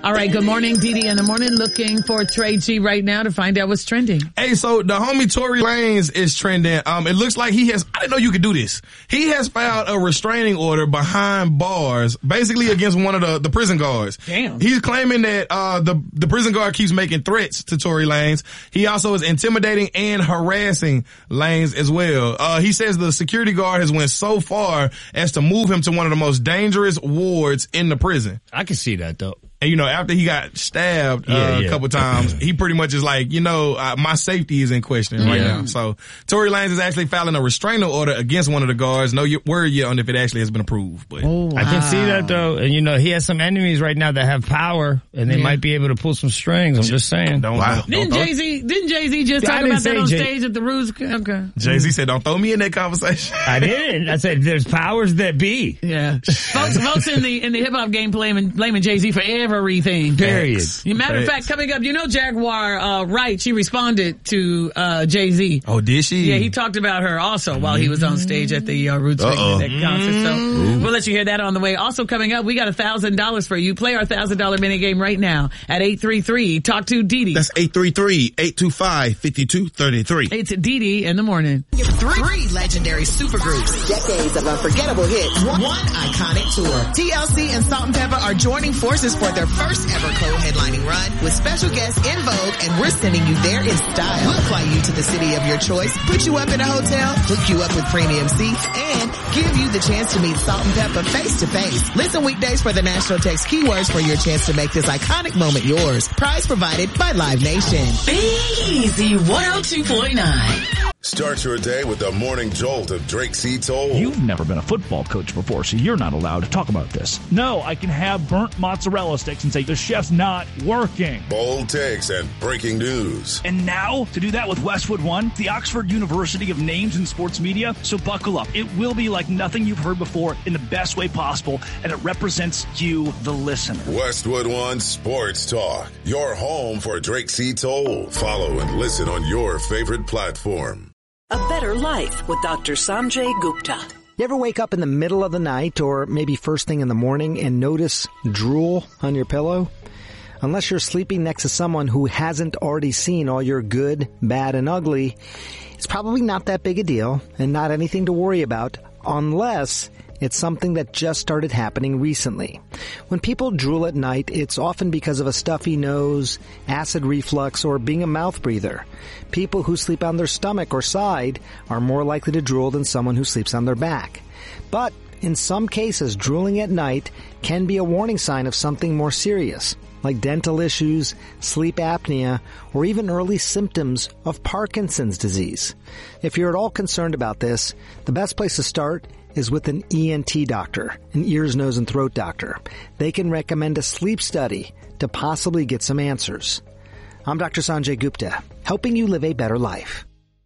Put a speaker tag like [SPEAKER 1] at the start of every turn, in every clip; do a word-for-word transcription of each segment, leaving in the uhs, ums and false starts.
[SPEAKER 1] All right, good morning, Dee Dee in the morning, looking for Trey G right now to find out what's trending.
[SPEAKER 2] Hey, so the homie Tory Lanez is trending. Um, it looks like he has, I didn't know you could do this. He has filed a restraining order behind bars, basically against one of the, the prison guards.
[SPEAKER 1] Damn.
[SPEAKER 2] He's claiming that, uh, the, the prison guard keeps making threats to Tory Lanez. He also is intimidating and harassing Lanez as well. Uh, he says the security guard has went so far as to move him to one of the most dangerous wards in the prison.
[SPEAKER 3] I can see that though.
[SPEAKER 2] And, you know, after he got stabbed uh,
[SPEAKER 3] yeah, yeah.
[SPEAKER 2] a couple times, he pretty much is like, you know, uh, my safety is in question right
[SPEAKER 3] yeah.
[SPEAKER 2] now. So Tory Lanez is actually filing a restraining order against one of the guards. No word yet on if it actually has been approved. But
[SPEAKER 1] oh, wow.
[SPEAKER 3] I can see that though. And, you know, he has some enemies right now that have power, and they yeah. might be able to pull some strings. I'm just saying.
[SPEAKER 2] Don't, wow.
[SPEAKER 1] Didn't Jay-Z, didn't Jay-Z just talk about that on Jay- stage at the Roots? Okay.
[SPEAKER 2] Jay-Z said, don't throw me in that conversation.
[SPEAKER 3] I didn't. I said, there's powers that be.
[SPEAKER 1] Yeah. folks, folks in the, in the hip-hop game blaming, blaming Jay-Z for everything.
[SPEAKER 3] Period.
[SPEAKER 1] Matter of fact, coming up, you know Jaguar uh, Wright, she responded to uh, Jay-Z.
[SPEAKER 2] Oh, did she?
[SPEAKER 1] Yeah, he talked about her also while he was on stage at the uh, Roots that concert. So mm. we'll let you hear that on the way. Also coming up, we got one thousand dollars for you. Play our one thousand dollars mini game right now at eight three three talk to Dee Dee.
[SPEAKER 4] That's eight three three, eight two five, five two three three.
[SPEAKER 1] It's Dee Dee in the morning.
[SPEAKER 5] Three, three legendary supergroups. Decades of unforgettable hits. One, one iconic tour. T L C and Salt and Pepper are joining forces for their first ever co-headlining run with special guests In Vogue, and we're sending you there in style. We'll fly you to the city of your choice, put you up in a hotel, hook you up with premium seats, and give you the chance to meet Salt and Pepper face to face. Listen weekdays for the National Text keywords for your chance to make this iconic moment yours. Prize provided by Live Nation.
[SPEAKER 6] Big Easy one oh two point nine.
[SPEAKER 7] Start your day with the morning jolt of Drake C. Toll.
[SPEAKER 8] You've never been a football coach before, so you're not allowed to talk about this. No, I can have burnt mozzarella sticks and say the chef's not working.
[SPEAKER 7] Bold takes and breaking news.
[SPEAKER 8] And now, to do that with Westwood One, the Oxford University of Names in Sports Media. So buckle up. It will be like nothing you've heard before in the best way possible, and it represents you, the listener.
[SPEAKER 7] Westwood One Sports Talk, your home for Drake C. Toll. Follow and listen on your favorite platform.
[SPEAKER 6] A Better Life with Doctor Sanjay Gupta.
[SPEAKER 9] You ever wake up in the middle of the night or maybe first thing in the morning and notice drool on your pillow? Unless you're sleeping next to someone who hasn't already seen all your good, bad, and ugly, it's probably not that big a deal and not anything to worry about unless it's something that just started happening recently. When people drool at night, it's often because of a stuffy nose, acid reflux, or being a mouth breather. People who sleep on their stomach or side are more likely to drool than someone who sleeps on their back. But in some cases, drooling at night can be a warning sign of something more serious, like dental issues, sleep apnea, or even early symptoms of Parkinson's disease. If you're at all concerned about this, the best place to start is with an E N T doctor, an ears, nose, and throat doctor. They can recommend a sleep study to possibly get some answers. I'm Doctor Sanjay Gupta, helping you live a better life.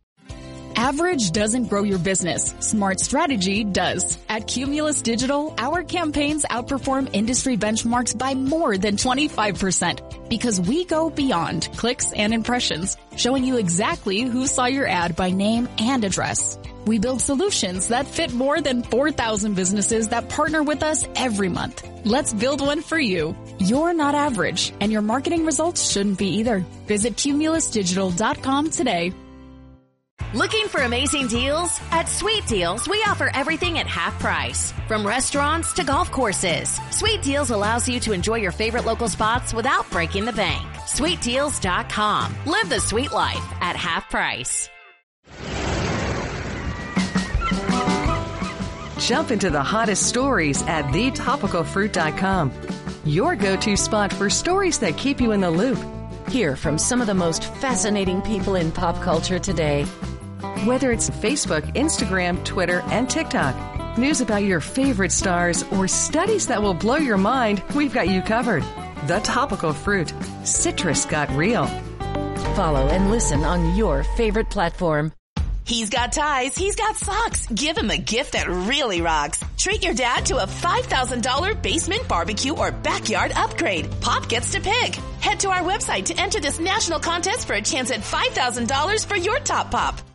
[SPEAKER 10] Average doesn't grow your business. Smart strategy does. At Cumulus Digital, our campaigns outperform industry benchmarks by more than twenty-five percent because we go beyond clicks and impressions, showing you exactly who saw your ad by name and address. We build solutions that fit more than four thousand businesses that partner with us every month. Let's build one for you. You're not average, and your marketing results shouldn't be either. Visit cumulus digital dot com today.
[SPEAKER 11] Looking for amazing deals? At Sweet Deals, we offer everything at half price. From restaurants to golf courses, Sweet Deals allows you to enjoy your favorite local spots without breaking the bank. sweet deals dot com. Live the sweet life at half price.
[SPEAKER 12] Jump into the hottest stories at the topical fruit dot com. Your go-to spot for stories that keep you in the loop.
[SPEAKER 13] Hear from some of the most fascinating people in pop culture today.
[SPEAKER 12] Whether it's Facebook, Instagram, Twitter, and TikTok, news about your favorite stars, or studies that will blow your mind, we've got you covered. The Topical Fruit. Citrus got real.
[SPEAKER 13] Follow and listen on your favorite platform.
[SPEAKER 6] He's got ties, he's got socks. Give him a gift that really rocks. Treat your dad to a five thousand dollars basement barbecue or backyard upgrade. Pop gets to pick. Head to our website to enter this national contest for a chance at five thousand dollars for your top pop.